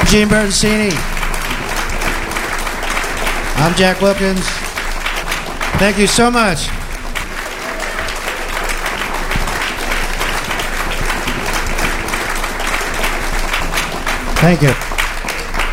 Gene Bertancini. I'm Jack Wilkins. Thank you so much. Thank you.